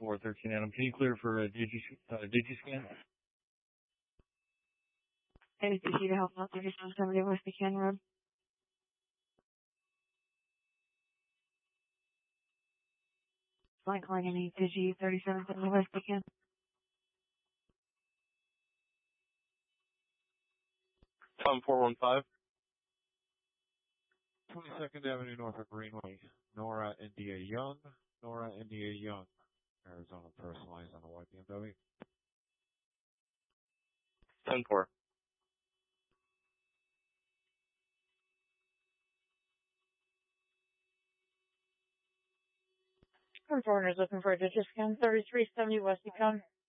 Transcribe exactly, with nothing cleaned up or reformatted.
four thirteen Adam. Can you clear for a digi, uh, DigiScan? A C C to help out thirty-seven seventy West Buchanan Road. Flight calling any Digi thirty-seven seventy West Buchanan. Tom four one five. twenty-second Avenue Norfolk Greenway. Nora India Young. Nora India Young. Arizona personalized on a white B M W. ten four. Foreigners looking for a DigiScan thirty-three seventy West Buchanan.